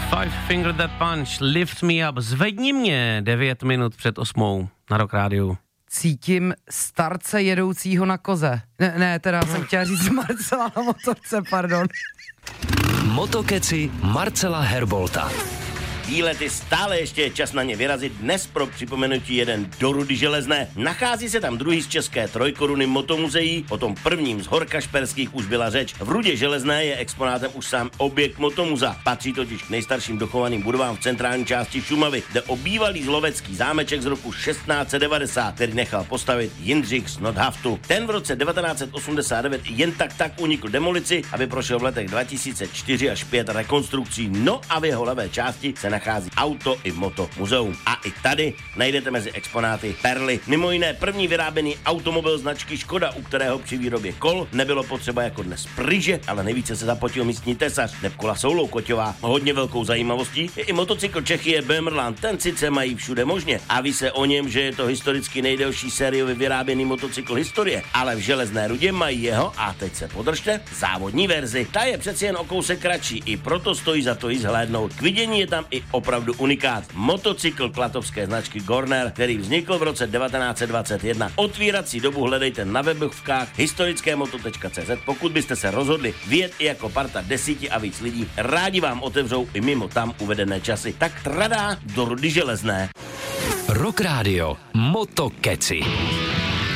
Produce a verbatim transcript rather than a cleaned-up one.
Five Finger Death Punch, Lift Me Up, zvedni mě, devět minut před osmou na Rock Rádiu. Cítím starce jedoucího na koze. Ne, ne, teda jsem chtěla říct Marcela na motorce, pardon. Motokeci Marcela Herbolta. Výlety stále ještě je čas na ně vyrazit. Dnes pro připomenutí jeden do Rudy Železné. Nachází se tam druhý z české trojkoruny motomuzeí. O tom prvním z Horkašperských už byla řeč. V Rudě Železné je exponátem už sám objekt motomuzea. Patří totiž k nejstarším dochovaným budovám v centrální části Šumavy. Jde o bývalý zlovecký zámeček z roku šestnáct set devadesát, který nechal postavit Jindřich z Nordhaftu. Ten v roce devatenáct set osmdesát devět jen tak tak unikl demolici, aby prošel v letech dva tisíce čtyři až pět rekonstrukcí. No a v jeho levé části se nachází auto i moto muzeum. A i tady najdete mezi exponáty perly. Mimo jiné první vyráběný automobil značky Škoda, u kterého při výrobě kol nebylo potřeba jako dnes pryže, ale nejvíce se zapotil místní tesař, neb kola jsou loukoťová. Hodně velkou zajímavostí je i motocykl Czechie Böhmerland. Ten sice mají všude možně a ví se o něm, že je to historicky nejdelší sériově vyráběný motocykl historie, ale v Železné Rudě mají jeho, a teď se podržte, závodní verzi. Ta je přeci jen o kousek kratší, i proto stojí za to jí zhlédnout. K vidění je tam i opravdu unikát. Motocykl klatovské značky Gorner, který vznikl v roce devatenáct set dvacet jedna. Otvírací dobu hledejte na webovkách historickémoto tečka cé zet. Pokud byste se rozhodli vyjet i jako parta desíti a víc lidí, rádi vám otevřou i mimo tam uvedené časy. Tak tradá do Rudy Železné. Rock Radio Motokeci.